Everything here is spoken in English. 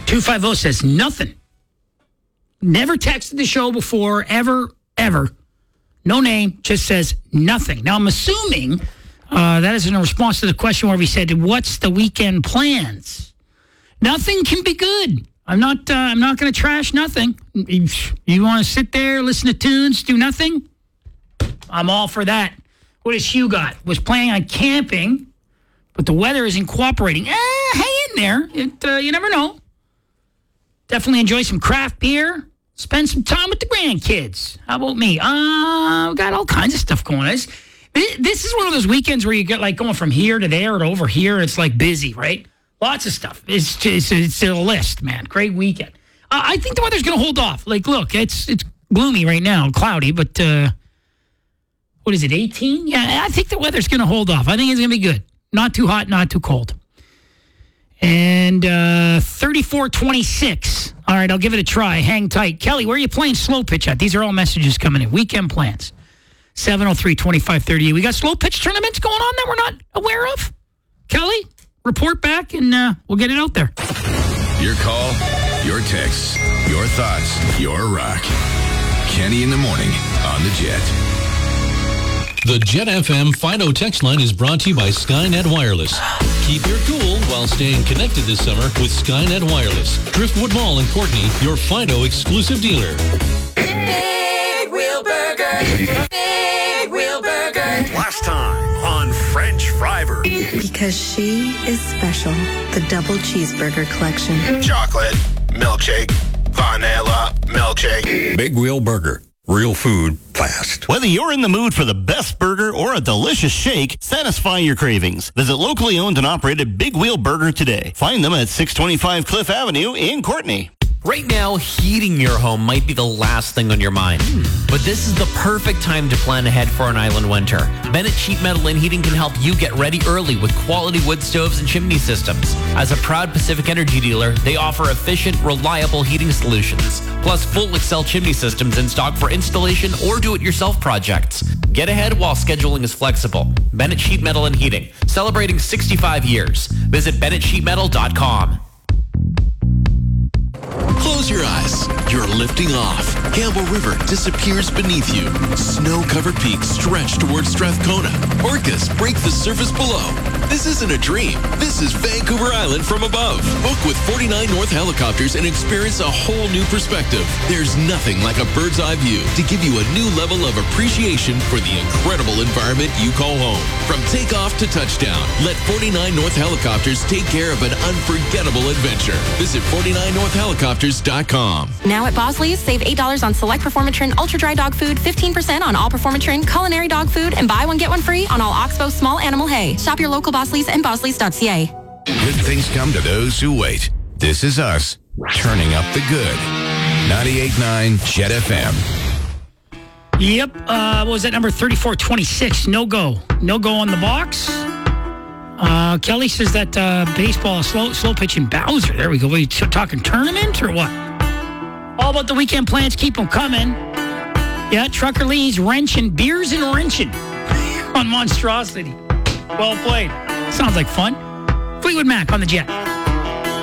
250 says nothing. Never texted the show before, ever. No name, just says nothing. Now, I'm assuming that is in response to the question where we said, what's the weekend plans? Nothing can be good. I'm not going to trash nothing. You want to sit there, listen to tunes, do nothing? I'm all for that. What does Hugh got? Was planning on camping, but the weather isn't cooperating. Hang in there. You never know. Definitely enjoy some craft beer. Spend some time with the grandkids. How about me? We got all kinds of stuff going on. This is one of those weekends where you get like going from here to there or over here. It's like busy, right? Lots of stuff. It's a list, man. Great weekend. I think the weather's going to hold off. Like, look, it's gloomy right now, cloudy, but what is it, 18? Yeah, I think the weather's going to hold off. I think it's going to be good. Not too hot, not too cold. And 34-26. All right, I'll give it a try. Hang tight. Kelly, where are you playing slow pitch at? These are all messages coming in. Weekend plans. 703-2538. We got slow pitch tournaments going on that we're not aware of? Kelly, report back and we'll get it out there. Your call, your text, your thoughts, your rock. Kenny in the morning on the Jet. The Jet FM Fido text line is brought to you by Skynet Wireless. Keep your cool while staying connected this summer with Skynet Wireless. Driftwood Mall in Courtney, your Fido exclusive dealer. Big Wheel Burger. Big Wheel Burger. Last time on French Fiber. Because she is special. The double cheeseburger collection. Chocolate, milkshake, vanilla, milkshake. Big Wheel Burger. Real food, fast. Whether you're in the mood for the best burger or a delicious shake, satisfy your cravings. Visit locally owned and operated Big Wheel Burger today. Find them at 625 Cliff Avenue in Courtney. Right now, heating your home might be the last thing on your mind. But this is the perfect time to plan ahead for an island winter. Bennett Sheet Metal and Heating can help you get ready early with quality wood stoves and chimney systems. As a proud Pacific Energy dealer, they offer efficient, reliable heating solutions, plus full Excel chimney systems in stock for installation or do-it-yourself projects. Get ahead while scheduling is flexible. Bennett Sheet Metal and Heating, celebrating 65 years. Visit BennettSheetMetal.com. Close your eyes. You're lifting off. Campbell River disappears beneath you. Snow-covered peaks stretch towards Strathcona. Orcas break the surface below. This isn't a dream. This is Vancouver Island from above. Book with 49 North Helicopters and experience a whole new perspective. There's nothing like a bird's eye view to give you a new level of appreciation for the incredible environment you call home. From takeoff to touchdown, let 49 North Helicopters take care of an unforgettable adventure. Visit 49northhelicopters.com. Now at Bosley's, save $8 on select Performatrin Ultra Dry Dog Food, 15% on all Performatrin Culinary Dog Food, and buy one, get one free on all Oxbow Small Animal Hay. Shop your local Bosley's and Bosleys.ca. Good things come to those who wait. This is us, turning up the good. 98.9 Jet FM. Yep. What was that number? 34-26. No go on the box. Kelly says that baseball slow pitch in Bowser. There we go. Are you talking tournament or what? All about the weekend plans. Keep them coming. Yeah, Trucker Lee's wrenching beers and wrenching on Monstrosity. Well played. Sounds like fun. Fleetwood Mac on the Jet.